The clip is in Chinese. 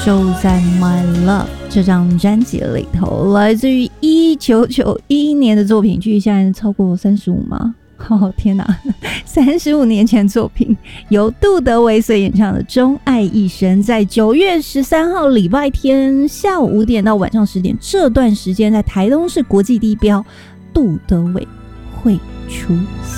收在 My Love 这张专辑里头，来自于1991年的作品，距离现在超过35吗？天哪，35年前作品，由杜德维所演唱的《钟爱一生》，在9月13号礼拜天下午5点到晚上10点这段时间，在台东市国际地标杜德维会出现。